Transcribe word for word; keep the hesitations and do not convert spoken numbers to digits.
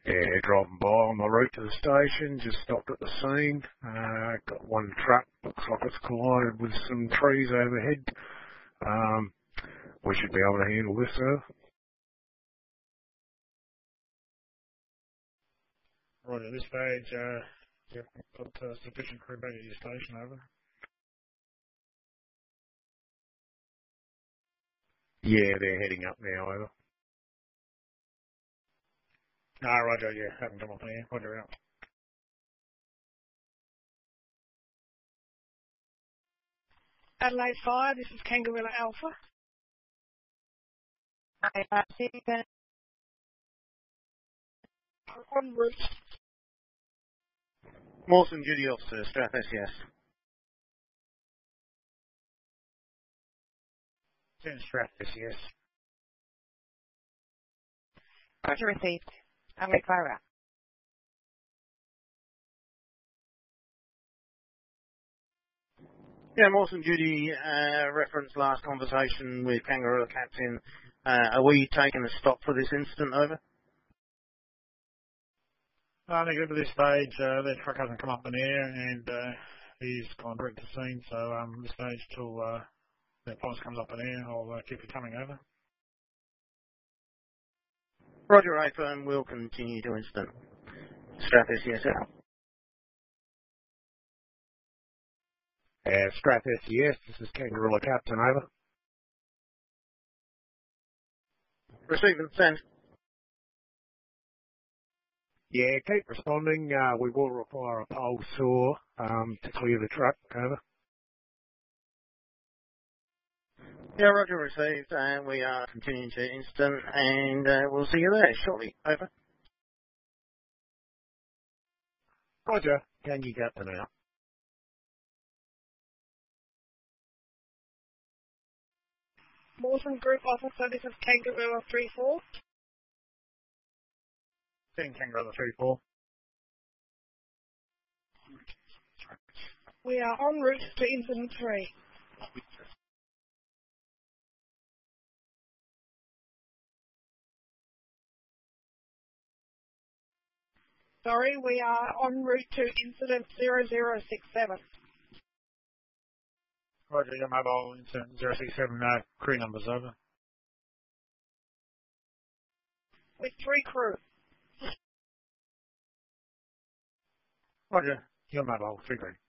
Yeah, driving by on my route to the station, just stopped at the scene. Uh, got one truck, looks like it's collided with some trees overhead. Um, we should be able to handle this, sir. Right, at this stage, uh, yeah, got uh, sufficient crew back at your station, over. Yeah, they're heading up now, over. No, roger, yeah, haven't come up here, roger out. Adelaide Fire, this is Kangaroo Alpha. Hi, uh, see you again. En route. Mawson Duty Officer, Strap S E S. Ten Strap S E S. Roger received. I'm going to fire out. Yeah, Mawson Duty, uh, reference last conversation with Kangaroo Captain. Uh, are we taking a stop for this incident, over? I think at this stage, uh, that truck hasn't come up in air, and uh, he's gone direct to scene, so um, at this stage, till uh, that police comes up in air, I'll uh, keep you coming over. Roger, A firm will continue to incident. Strap S E S out. Uh, Strap S E S, this is Kangaroo Captain, over. Receive and send. Yeah, keep responding. Uh, we will require a pole saw um, to clear the truck, over. Yeah, Roger received, and we are continuing to incident, and uh, we'll see you there shortly, over. Roger, can you get them out? Mawson Group Officer, this is Kangaroo three four. ten Kangaroo three four. We are en route to Incident three. Sorry, we are en route to Incident zero zero six seven. Roger, your mobile incident zero six seven, uh, crew numbers, over. With three crew. Roger, your mobile, three crew.